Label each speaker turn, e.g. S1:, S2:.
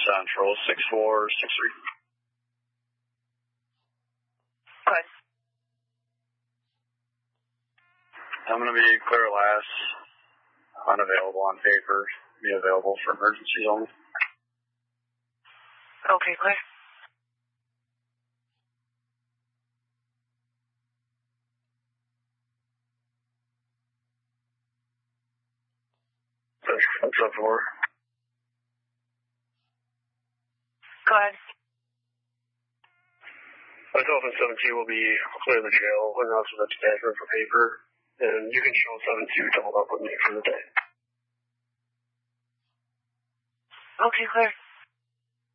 S1: Central, 6463.
S2: Good.
S1: I'm going to be clear last, unavailable on paper, be available for emergencies only.
S2: Okay, clear.
S1: What's up for?
S2: Go ahead.
S1: Myself and 7-2 will be clear the jail, announcing that's accurate for paper, and you can show 7-2 doubled up with me for the day.
S2: Okay, clear.